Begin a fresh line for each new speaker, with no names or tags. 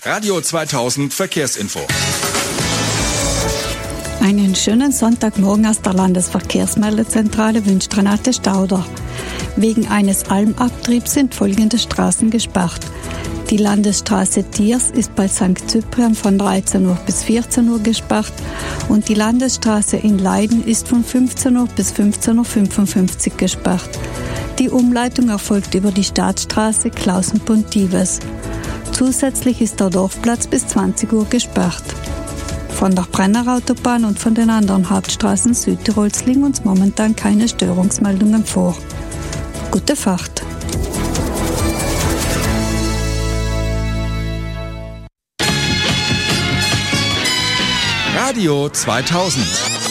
Radio 2000 Verkehrsinfo.
Einen schönen Sonntagmorgen aus der Landesverkehrsmeldezentrale wünscht Renate Stauder. Wegen eines Almabtriebs sind folgende Straßen gesperrt. Die Landesstraße Tiers ist bei St. Cyprian von 13 Uhr bis 14 Uhr gesperrt und die Landesstraße in Leiden ist von 15 Uhr bis 15.55 Uhr gesperrt. Die Umleitung erfolgt über die Staatsstraße Klausenbund-Dives. Zusätzlich ist der Dorfplatz bis 20 Uhr gesperrt. Von der Brennerautobahn und von den anderen Hauptstraßen Südtirols liegen uns momentan keine Störungsmeldungen vor. Gute Fahrt!
Radio 2000